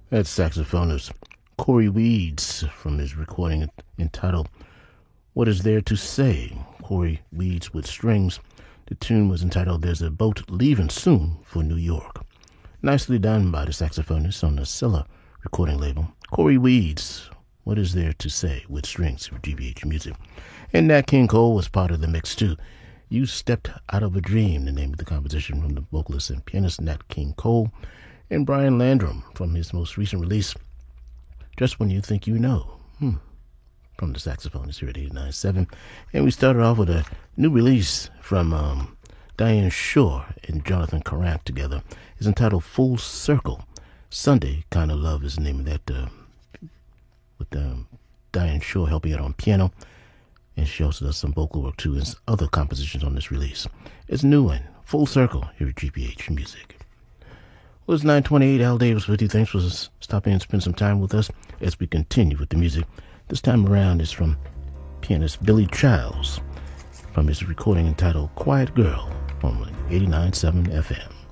That's saxophonist Corey Weeds from his recording entitled What Is There to Say? Corey Weeds with strings. The tune was entitled There's a Boat Leaving Soon for New York. Nicely done by the saxophonist on the Scylla recording label. Corey Weeds, What Is There to Say? With strings for GBH Music. And Nat King Cole was part of the mix too. You Stepped Out of a Dream, the name of the composition from the vocalist and pianist Nat King Cole, and Brian Landrum from his most recent release, Just When You Think You Know, from the saxophonist here at 89.7. And we started off with a new release from Diane Shore and Jonathan Carant together. It's entitled Full Circle. Sunday Kind of Love is the name of that, with Diane Shore helping out on piano. And she also does some vocal work too and other compositions on this release. It's a new one, Full Circle, here at GBH Music. Well, it's 9:28. Al Davis with you. Thanks for stopping and spending some time with us as we continue with the music. This time around is from pianist Billy Childs from his recording entitled Quiet Girl on 89.7 FM.